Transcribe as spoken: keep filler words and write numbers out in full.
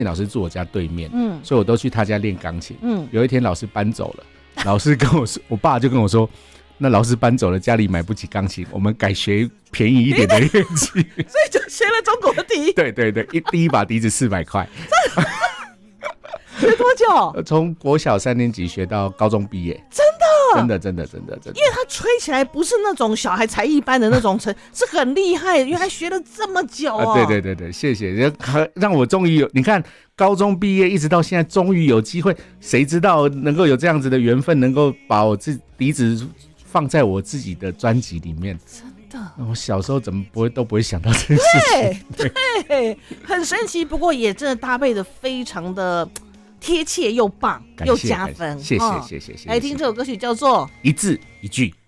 老师住我家对面， 嗯， 所以我都去他家练钢琴。 嗯， 有一天老师搬走了，老师跟我说，我爸就跟我说，那老师搬走了，家里买不起钢琴，我们改学便宜一点的乐器，所以就学了中国笛。 对对对，一第一把笛子四百块。 学多久？ 从国小三年级学到高中毕业。 真的？ 真的真的真的真的。 因为他吹起来不是那种小孩才艺班的那种吹，是很厉害，原来学了这么久哦。 啊、对对对对，谢谢，让我终于有，你看高中毕业一直到现在，终于有机会，谁知道能够有这样子的缘分，能够把我自笛子放在我自己的专辑里面。 真的， 我小时候怎么不会都不会想到这件事情？ 对 对, 对，很神奇。不过也真的搭配的非常的贴切又棒又加分。 谢谢谢谢谢谢。 来听这首歌曲叫做《 一字一句》。